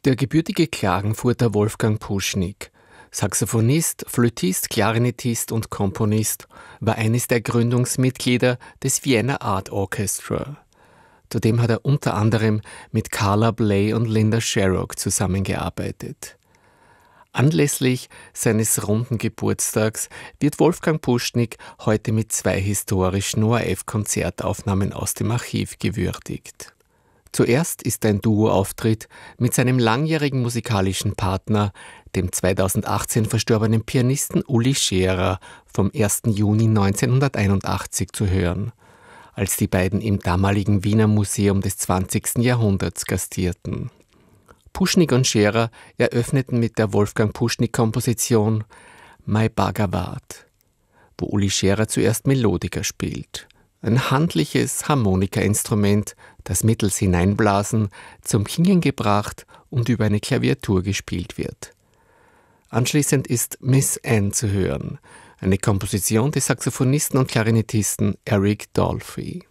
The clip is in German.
Der gebürtige Klagenfurter Wolfgang Puschnig, Saxophonist, Flötist, Klarinettist und Komponist, war eines der Gründungsmitglieder des Vienna Art Orchestra. Zudem hat er unter anderem mit Carla Bley und Linda Sharrock zusammengearbeitet. Anlässlich seines runden Geburtstags wird Wolfgang Puschnig heute mit 2 historischen ORF-Konzertaufnahmen aus dem Archiv gewürdigt. Zuerst ist ein Duo-Auftritt mit seinem langjährigen musikalischen Partner, dem 2018 verstorbenen Pianisten Uli Scherer vom 1. Juni 1981 zu hören, als die beiden im damaligen Wiener Museum des 20. Jahrhunderts gastierten. Puschnig und Scherer eröffneten mit der Wolfgang Puschnig-Komposition My Bhagavad, wo Uli Scherer zuerst Melodika spielt. Ein handliches Harmonikainstrument, das mittels Hineinblasen zum Klingen gebracht und über eine Klaviatur gespielt wird. Anschließend ist Miss Anne zu hören, eine Komposition des Saxophonisten und Klarinettisten Eric Dolphy.